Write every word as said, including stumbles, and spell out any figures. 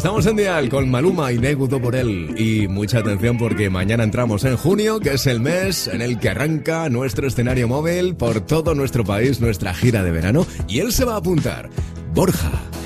Estamos en Dial con Maluma y Negudo por él. Y mucha atención porque mañana entramos en junio, que es el mes en el que arranca nuestro escenario móvil por todo nuestro país, nuestra gira de verano. Y él se va a apuntar. Borja.